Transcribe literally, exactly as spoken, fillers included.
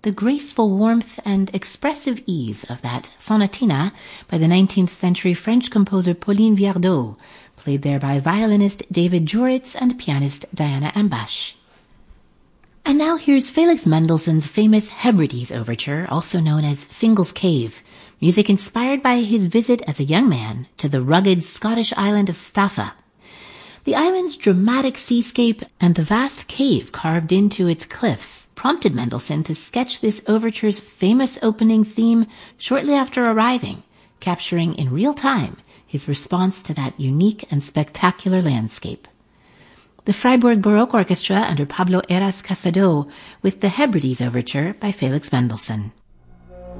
the graceful warmth and expressive ease of that sonatina by the nineteenth century French composer Pauline Viardot, played there by violinist David Joritz and pianist Diana Ambash. And now here's Felix Mendelssohn's famous Hebrides Overture, also known as Fingal's Cave, music inspired by his visit as a young man to the rugged Scottish island of Staffa. The island's dramatic seascape and the vast cave carved into its cliffs prompted Mendelssohn to sketch this overture's famous opening theme shortly after arriving, capturing in real time his response to that unique and spectacular landscape. The Freiburg Baroque Orchestra under Pablo Heras Casado with the Hebrides Overture by Felix Mendelssohn.